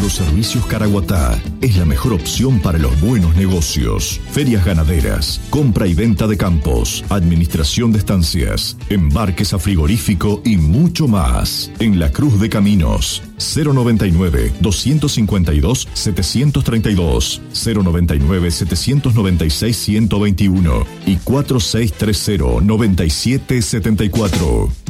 Agroservicios Caraguatá es la mejor opción para los buenos negocios. Ferias ganaderas, compra y venta de campos, administración de estancias, embarques a frigorífico y mucho más. En La Cruz de Caminos, 099-252-732, 099-796-121 y 4630-9774.